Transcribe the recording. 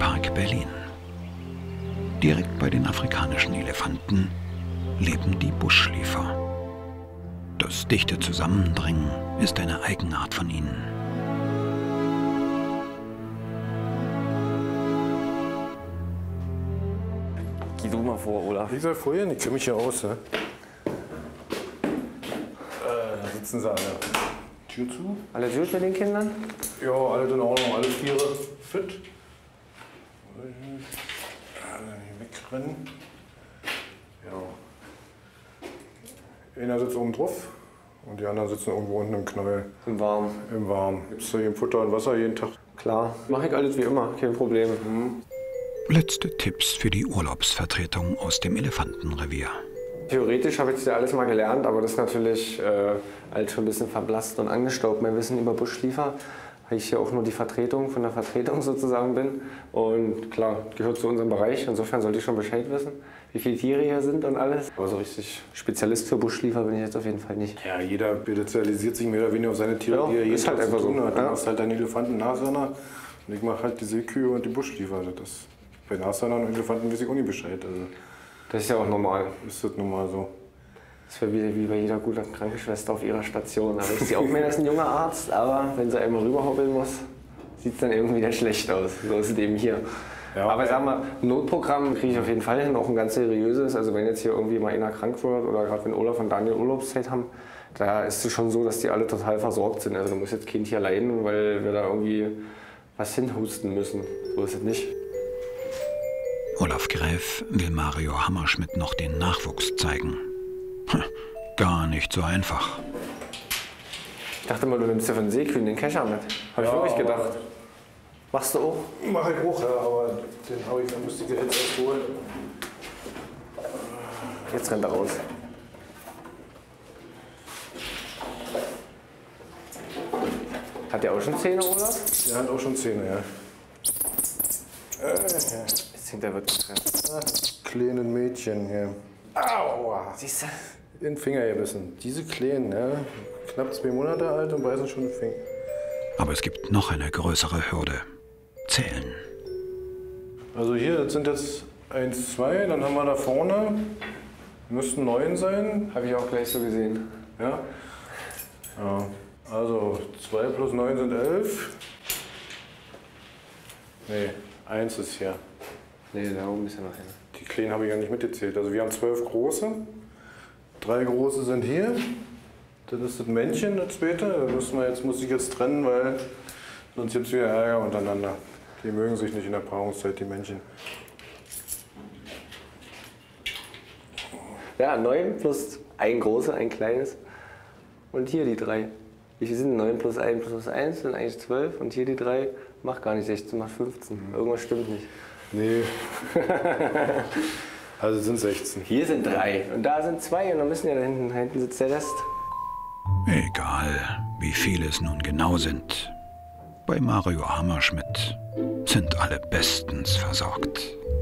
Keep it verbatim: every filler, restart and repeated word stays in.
Nationalpark Berlin. Direkt bei den afrikanischen Elefanten leben die Buschschläfer. Das dichte Zusammendrängen ist eine Eigenart von ihnen. Geh du mal vor, Olaf. Wie soll vorhin? Ich kenne mich ja aus, ne? Äh, da sitzen sie alle. Tür zu. Alles gut mit den Kindern? Ja, alle in Ordnung, alle Tiere fit. Alle wegrennen. Ja. Einer sitzt oben drauf und die anderen sitzen irgendwo unten im Knäuel. Im Warmen. Im Warmen. Gibt's da hier Futter und Wasser jeden Tag? Klar. Mache ich alles wie immer, kein Problem. Mhm. Letzte Tipps für die Urlaubsvertretung aus dem Elefantenrevier. Theoretisch habe ich das ja alles mal gelernt, aber das ist natürlich äh, alles schon ein bisschen verblasst und angestaubt. Mein Wissen über Buschschläfer, weil ich ja auch nur die Vertretung von der Vertretung sozusagen bin. Und klar, gehört zu unserem Bereich. Insofern sollte ich schon Bescheid wissen, wie viele Tiere hier sind und alles. Aber so richtig Spezialist für Buschschläfer bin ich jetzt auf jeden Fall nicht. Ja, jeder spezialisiert sich mehr oder weniger auf seine Tiere, Ja, die er jeden ist halt Tag einfach zu tun so. hat. Du Ja. machst halt deine Elefanten, Nashörner und ich mache halt die Seekühe und die Buschschläfer. Das, bei Nashörnern und Elefanten weiß ich auch nicht Bescheid. Also, Das ist ja auch normal. ist das nun mal so. Das wäre wie, wie bei jeder guten Krankenschwester auf ihrer Station. Aber ich sehe auch mehr als ein junger Arzt, aber wenn sie einmal rüberhoppeln muss, sieht es dann irgendwie wieder schlecht aus. So ist es eben hier. Ja, aber sag mal, ein Notprogramm kriege ich auf jeden Fall hin, auch ein ganz seriöses. Also wenn jetzt hier irgendwie mal einer krank wird oder gerade wenn Olaf und Daniel Urlaubszeit haben, da ist es schon so, dass die alle total versorgt sind. Also da muss jetzt kein Tier leiden, weil wir da irgendwie was hinhusten müssen. So ist es nicht. Olaf Gräf will Mario Hammerschmidt noch den Nachwuchs zeigen. Hm, gar nicht so einfach. Ich dachte mal, du nimmst ja von Seekühen den Kescher mit. Habe ich Ja, wirklich aber- gedacht. Machst du auch? Mach ich auch, ja, aber den habe ich, dann müsste ich jetzt erst holen. Jetzt rennt er raus. Hat der auch schon Zähne, Olaf? Der hat auch schon Zähne, ja. Äh, ja. Jetzt hängt er wirklich drin. Kleinen Mädchen hier. Aua! Siehst du? In den Finger gebissen. Diese Kleinen, ja, knapp zwei Monate alt und beißen schon den Finger. Aber es gibt noch eine größere Hürde. Zählen. Also hier, das sind jetzt eins, zwei, dann haben wir da vorne, müssten neun sein. Habe ich auch gleich so gesehen. Ja. Ja. Also zwei plus neun sind elf. Nee, eins ist hier. Nee, da oben ist ja noch einer. Die Kleinen habe ich ja nicht mitgezählt. Also wir haben zwölf große. Drei große sind hier. Das ist das Männchen, das zweite. Das müssen wir jetzt, muss ich jetzt trennen, weil sonst gibt es wieder Ärger untereinander. Die mögen sich nicht in der Paarungszeit, die Männchen. Ja, neun plus ein großes, ein kleines. Und hier die drei. Wie viel sind neun plus eins plus eins? Sind eigentlich zwölf. Und hier die drei macht gar nicht sechzehn, macht fünfzehn. Irgendwas stimmt nicht. Nee. Also es sind sechzehn. Hier sind drei. Und da sind zwei. Und dann müssen ja da hinten, da hinten sitzt der Rest. Egal, wie viele es nun genau sind. Bei Mario Hammerschmidt sind alle bestens versorgt.